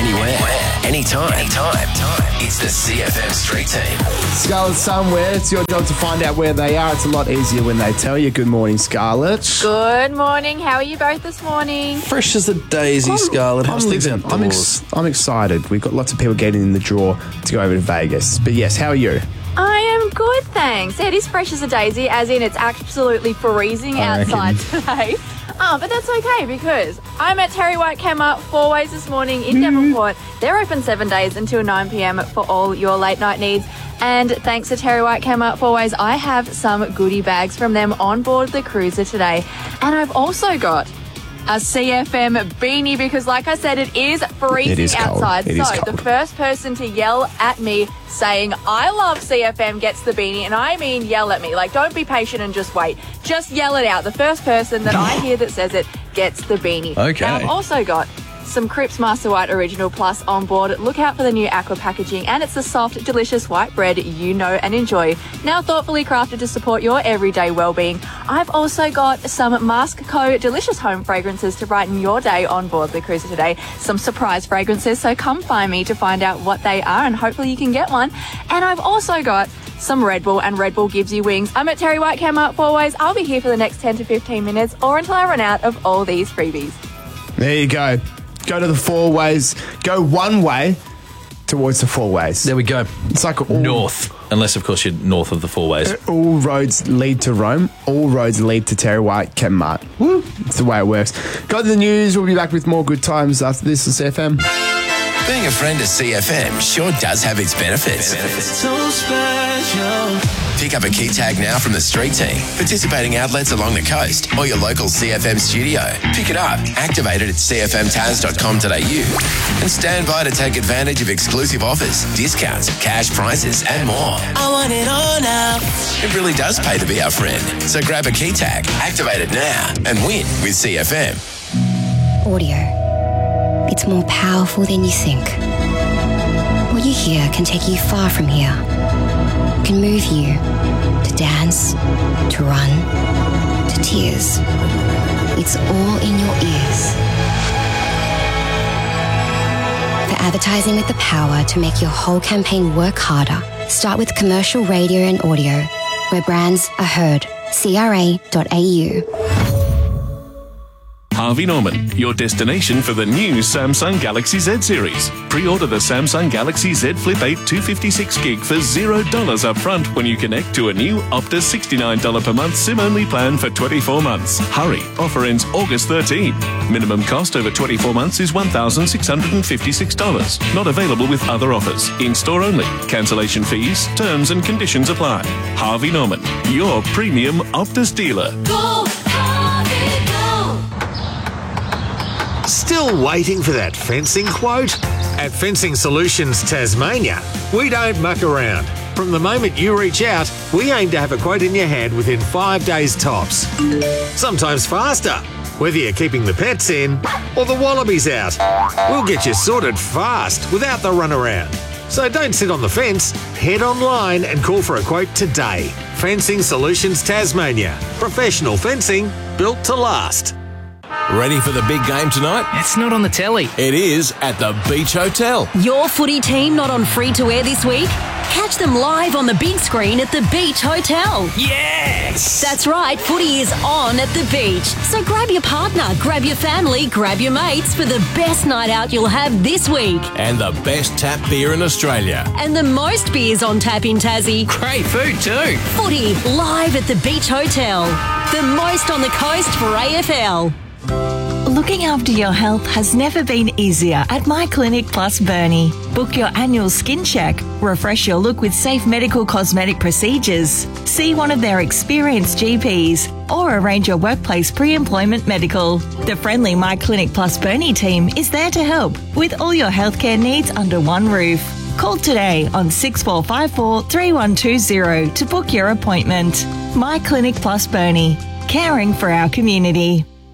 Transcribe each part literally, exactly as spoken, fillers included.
anywhere, anytime. anytime. It's the C F M Street Team. Scarlett's somewhere. It's your job to find out where they are. It's a lot easier when they tell you. Good morning, Scarlett. Good morning. How are you both this morning? Fresh as a daisy, I'm, Scarlett. How's I'm, things I'm, outdoors? ex- I'm excited. We've got lots of people getting in the draw to go over to Vegas. But yes, how are you? I am good, thanks. It is fresh as a daisy, as in it's absolutely freezing I outside reckon. today. Um, but that's okay because I'm at Terry White Kemmer Four Ways this morning in Devonport. They're open seven days until nine p.m. for all your late night needs. And thanks to Terry White Kemmer Four Ways, I have some goodie bags from them on board the cruiser today. And I've also got a C F M beanie because, like I said, it is freezing It is cold. outside. It so is cold. the first person to yell at me saying, I love C F M gets the beanie, and I mean yell at me. Like, don't be patient and just wait. Just yell it out. The first person that I hear that says it gets the beanie. Okay. Now, I've also got some Cripps Master White Original Plus on board. Look out for the new aqua packaging, and it's the soft, delicious white bread you know and enjoy. Now thoughtfully crafted to support your everyday well-being. I've also got some Mask Co. delicious home fragrances to brighten your day on board the cruiser today. Some surprise fragrances, so come find me to find out what they are, and hopefully you can get one. And I've also got some Red Bull, and Red Bull gives you wings. I'm at Terry White Kemmer Four Ways. I'll be here for the next ten to fifteen minutes or until I run out of all these freebies. There you go. Go to the Four Ways. Go one way towards the Four Ways. There we go. It's like all, North. Unless, of course, you're north of the Four Ways. all roads lead to Rome. All roads lead to Terry White Kemmart. Woo! It's the way it works. Got the news. We'll be back with more good times after this on C F M. Being a friend of C F M sure does have its benefits. So special. Pick up a key tag now from the Street Team, participating outlets along the coast or your local C F M studio. Pick it up, activate it at c f m taz dot com dot a u and stand by to take advantage of exclusive offers, discounts, cash prizes and more. I want it all now. It really does pay to be our friend. So grab a key tag, activate it now and win with C F M. Audio. It's more powerful than you think. What you hear can take you far from here. It can move you to dance, to run, to tears. It's all in your ears. For advertising with the power to make your whole campaign work harder, start with commercial radio and audio, where brands are heard. C R A dot A U. Harvey Norman, your destination for the new Samsung Galaxy Z series. Pre-order the Samsung Galaxy Z Flip eight two fifty-six gig for zero dollars up front when you connect to a new Optus sixty-nine dollars per month SIM-only plan for twenty-four months. Hurry, offer ends August thirteenth. Minimum cost over twenty-four months is one thousand six hundred fifty-six dollars. Not available with other offers. In-store only. Cancellation fees, terms and conditions apply. Harvey Norman, your premium Optus dealer. Go, Harvey, go. Still waiting for that fencing quote? At Fencing Solutions Tasmania, we don't muck around. From the moment you reach out, we aim to have a quote in your hand within five days tops. Sometimes faster, whether you're keeping the pets in or the wallabies out. We'll get you sorted fast without the runaround. So don't sit on the fence, head online and call for a quote today. Fencing Solutions Tasmania. Professional fencing built to last. Ready for the big game tonight? It's not on the telly. It is at the Beach Hotel. Your footy team not on free to air this week? Catch them live on the big screen at the Beach Hotel. Yes! That's right, footy is on at the beach. So grab your partner, grab your family, grab your mates for the best night out you'll have this week. And the best tap beer in Australia. And the most beers on tap in Tassie. Great food too. Footy live at the Beach Hotel. The most on the coast for A F L. Looking after your health has never been easier at My Clinic Plus Burnie. Book your annual skin check, refresh your look with safe medical cosmetic procedures, see one of their experienced G Ps, or arrange your workplace pre-employment medical. The friendly My Clinic Plus Burnie team is there to help with all your healthcare needs under one roof. Call today on six four five four, three one two zero to book your appointment. My Clinic Plus Burnie, caring for our community.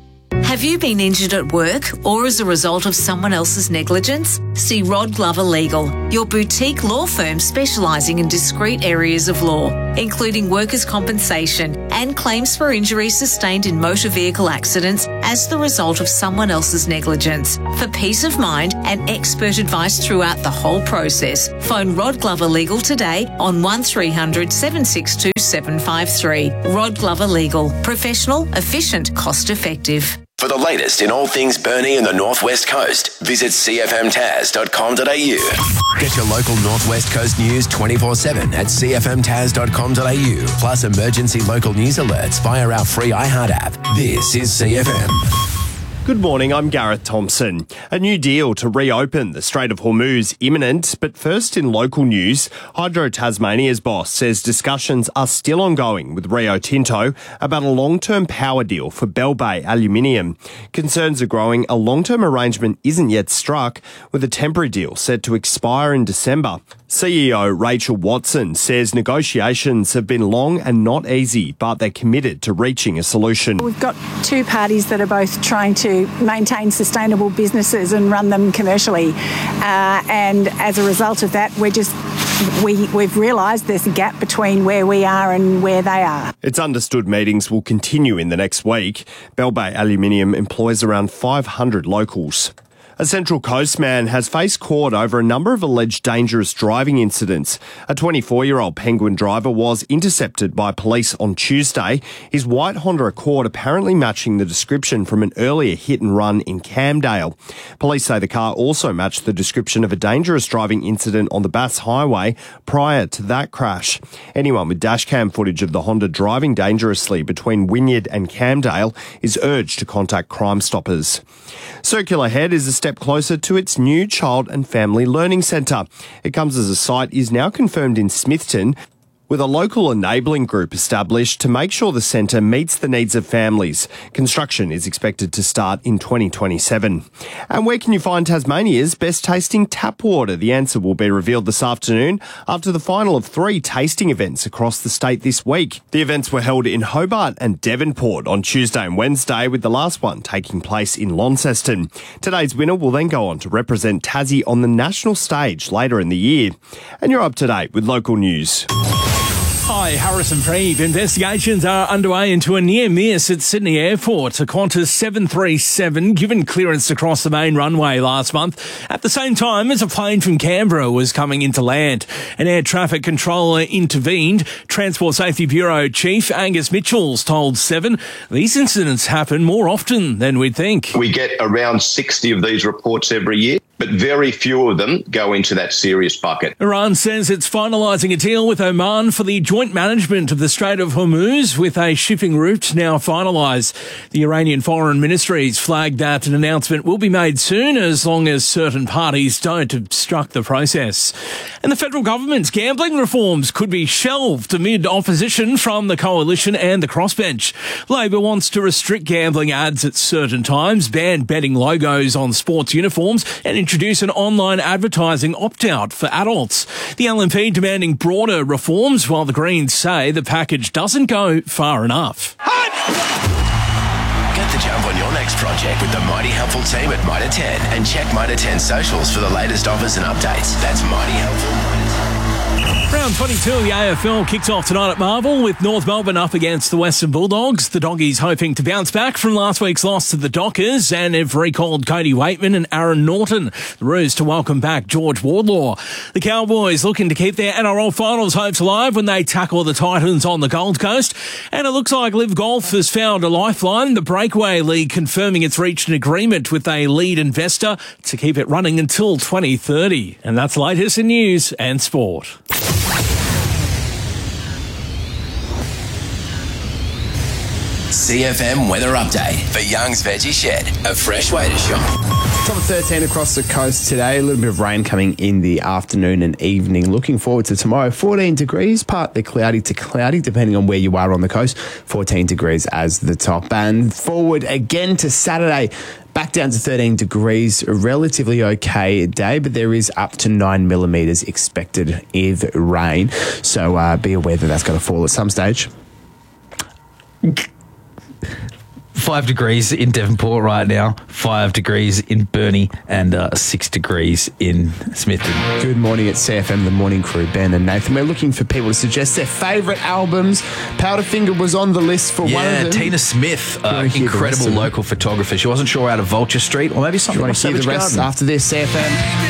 Have you been injured at work or as a result of someone else's negligence? See Rod Glover Legal, your boutique law firm specialising in discrete areas of law, including workers' compensation and claims for injuries sustained in motor vehicle accidents as the result of someone else's negligence. For peace of mind and expert advice throughout the whole process, phone Rod Glover Legal today on one three hundred, seven six two, seven five three. Rod Glover Legal. Professional, efficient, cost effective. For the latest in all things Burnie and the Northwest Coast, visit c f m taz dot com dot a u. Get your local Northwest Coast news twenty-four seven at c f m taz dot com dot a u, plus emergency local news alerts via our free iHeart app. This is C F M. Good morning, I'm Gareth Thompson. A new deal to reopen the Strait of Hormuz imminent, but first in local news, Hydro Tasmania's boss says discussions are still ongoing with Rio Tinto about a long-term power deal for Bell Bay Aluminium. Concerns are growing a long-term arrangement isn't yet struck, with a temporary deal set to expire in December. C E O Rachel Watson says negotiations have been long and not easy, but they're committed to reaching a solution. We've got two parties that are both trying to maintain sustainable businesses and run them commercially. Uh, and as a result of that, we're just we, we've realised there's a gap between where we are and where they are. It's understood meetings will continue in the next week. Bell Bay Aluminium employs around five hundred locals. A Central Coast man has faced court over a number of alleged dangerous driving incidents. A twenty-four-year-old Penguin driver was intercepted by police on Tuesday, his white Honda Accord apparently matching the description from an earlier hit and run in Camdale. Police say the car also matched the description of a dangerous driving incident on the Bass Highway prior to that crash. Anyone with dashcam footage of the Honda driving dangerously between Wynyard and Camdale is urged to contact Crime Stoppers. Circular Head is a step closer to its new Child and Family Learning Centre. It comes as a site is now confirmed in Smithton, with a local enabling group established to make sure the centre meets the needs of families. Construction is expected to start in twenty twenty-seven. And where can you find Tasmania's best tasting tap water? The answer will be revealed this afternoon after the final of three tasting events across the state this week. The events were held in Hobart and Devonport on Tuesday and Wednesday, with the last one taking place in Launceston. Today's winner will then go on to represent Tassie on the national stage later in the year. And you're up to date with local news. Hi, Harrison Freeve. Investigations are underway into a near miss at Sydney Airport. A Qantas seven thirty-seven given clearance to cross the main runway last month at the same time as a plane from Canberra was coming into land. An air traffic controller intervened. Transport Safety Bureau Chief Angus Mitchells told Seven these incidents happen more often than we'd think. We get around sixty of these reports every year, but very few of them go into that serious bucket. Iran says it's finalising a deal with Oman for the joint management of the Strait of Hormuz, with a shipping route now finalised. The Iranian Foreign Ministry's flagged that an announcement will be made soon, as long as certain parties don't obstruct the process. And the federal government's gambling reforms could be shelved amid opposition from the coalition and the crossbench. Labor wants to restrict gambling ads at certain times, ban betting logos on sports uniforms, and introduce an online advertising opt-out for adults. The L N P demanding broader reforms, while the Greens say the package doesn't go far enough. Get the jump on your next project with the Mighty Helpful team at Mitre ten, and check Mitre ten socials for the latest offers and updates. That's Mighty Helpful. Round twenty-two of the A F L kicks off tonight at Marvel, with North Melbourne up against the Western Bulldogs. The Doggies hoping to bounce back from last week's loss to the Dockers, and have recalled Cody Waitman and Aaron Norton. The Roos to welcome back George Wardlaw. The Cowboys looking to keep their N R L finals hopes alive when they tackle the Titans on the Gold Coast. And it looks like Live Golf has found a lifeline. The Breakaway League confirming it's reached an agreement with a lead investor to keep it running until twenty thirty. And that's the latest in news and sport. C F M weather update for Young's Veggie Shed, a fresh way to shop. Top of thirteen across the coast today. A little bit of rain coming in the afternoon and evening. Looking forward to tomorrow. fourteen degrees, partly cloudy to cloudy, depending on where you are on the coast. fourteen degrees as the top. And forward again to Saturday. Back down to thirteen degrees, a relatively okay day, but there is up to nine millimetres expected of rain. So uh, be aware that that's going to fall at some stage. five degrees in Devonport right now, five degrees in Burnie, and uh, six degrees in Smithton. Good morning at C F M, the morning crew, Ben and Nathan. We're looking for people to suggest their favourite albums. Powderfinger was on the list for yeah, one of them. Tina Smith, uh, incredible local photographer. She wasn't sure out of Vulture Street or maybe something Do you want like to hear the Savage rest Garden. after this, C F M?